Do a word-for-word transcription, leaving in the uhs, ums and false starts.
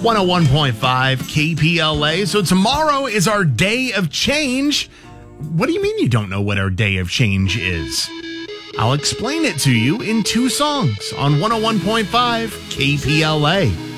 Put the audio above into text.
one oh one point five K P L A. So tomorrow is our day of change. What do you mean you don't know what our day of change is? I'll explain it to you in two songs on one oh one point five K P L A.